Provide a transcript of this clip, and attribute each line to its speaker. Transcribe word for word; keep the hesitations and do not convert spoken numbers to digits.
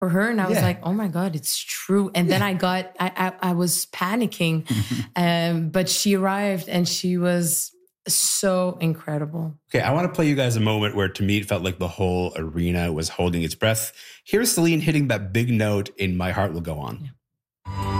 Speaker 1: for her. And I was
Speaker 2: Yeah.
Speaker 1: like, oh my God, it's true. And then I got, I, I, I was panicking, um, but she arrived and she was so incredible.
Speaker 2: Okay, I want to play you guys a moment where to me it felt like the whole arena was holding its breath. Here's Celine hitting that big note in My Heart Will Go On.
Speaker 1: Yeah.